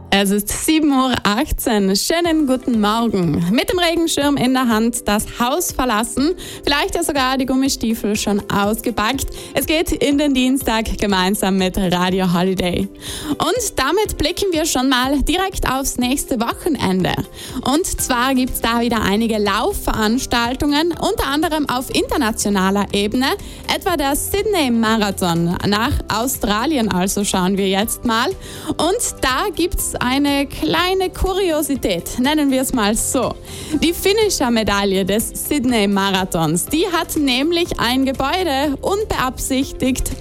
Es ist 7:18 Uhr. Schönen guten Morgen. Mit dem Regenschirm in der Hand das Haus verlassen. Vielleicht ja sogar die Gummistiefel schon ausgepackt. Es geht in den Dienstag gemeinsam mit Radio Holiday. Und damit blicken wir schon mal direkt aufs nächste Wochenende. Und zwar gibt es da wieder einige Laufveranstaltungen, unter anderem auf internationaler Ebene. Etwa der Sydney Marathon. Nach Australien also schauen wir jetzt mal. Und da gibt es eine kleine Kuriosität, nennen wir es mal so. Die Finisher-Medaille des Sydney Marathons, die hat nämlich ein Gebäude unbeabsichtigt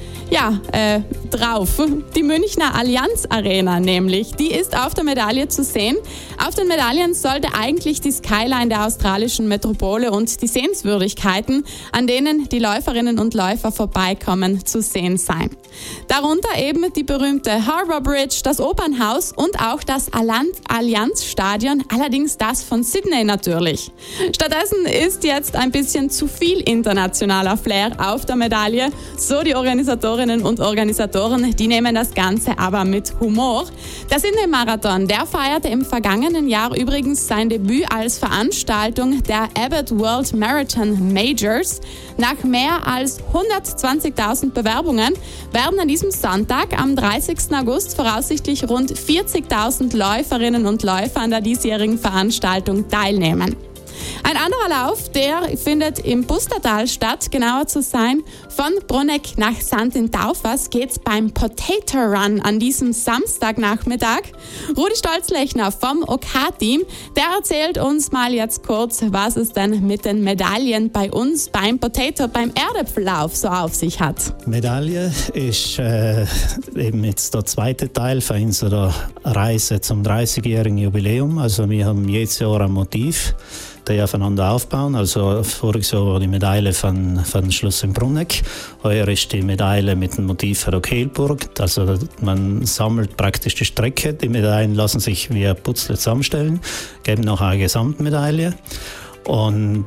drauf. Die Münchner Allianz Arena nämlich, die ist auf der Medaille zu sehen. Auf den Medaillen sollte eigentlich die Skyline der australischen Metropole und die Sehenswürdigkeiten, an denen die Läuferinnen und Läufer vorbeikommen, zu sehen sein. Darunter eben die berühmte Harbour Bridge, das Opernhaus und auch das Allianz Stadion, allerdings das von Sydney natürlich. Stattdessen ist jetzt ein bisschen zu viel internationaler Flair auf der Medaille, so die Organisatorinnen und Organisatoren, die nehmen das Ganze aber mit Humor. Der Sydney-Marathon, der feierte im vergangenen Jahr übrigens sein Debüt als Veranstaltung der Abbott World Marathon Majors. Nach mehr als 120.000 Bewerbungen werden an diesem Sonntag, am 30. August, voraussichtlich rund 40.000 Läuferinnen und Läufer an der diesjährigen Veranstaltung teilnehmen. Ein anderer Lauf, der findet im Pustertal statt, genauer zu sein. Von Bruneck nach St. Taufers geht's beim Potato Run an diesem Samstagnachmittag. Rudi Stolzlechner vom OK-Team, der erzählt uns mal jetzt kurz, was es denn mit den Medaillen bei uns beim Erdäpfellauf so auf sich hat. Medaille ist eben jetzt der zweite Teil von unserer Reise zum 30-jährigen Jubiläum. Also wir haben jedes Jahr ein Motiv, die aufeinander aufbauen. Also voriges Jahr war die Medaille von Schloss in Bruneck. Heuer ist die Medaille mit dem Motiv von der Kehlburg. Also man sammelt praktisch die Strecke. Die Medaillen lassen sich wie ein Puzzle zusammenstellen, geben nachher eine Gesamtmedaille. Und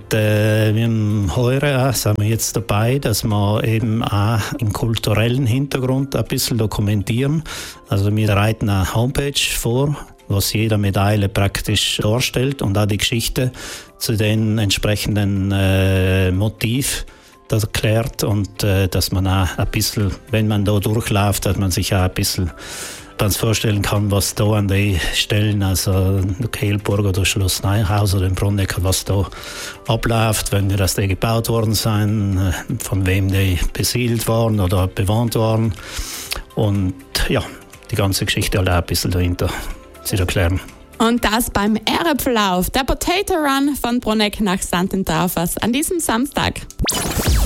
heuer sind wir jetzt dabei, dass wir eben auch im kulturellen Hintergrund ein bisschen dokumentieren. Also wir bereiten eine Homepage vor, was jede Medaille praktisch darstellt und auch die Geschichte zu den entsprechenden Motiv das erklärt und dass man auch ein bisschen, wenn man da durchläuft, dass man sich auch ein bisschen vorstellen kann, was da an den Stellen, also der Kehlburg oder Schloss Neuhaus oder in Bruneck, was da abläuft, wenn dass die gebaut worden sind, von wem die besiedelt waren oder bewohnt waren und ja, die ganze Geschichte halt auch ein bisschen dahinter zu erklären. Und das beim Erdäpfellauf, der Potato Run von Bruneck nach St. Taufers an diesem Samstag.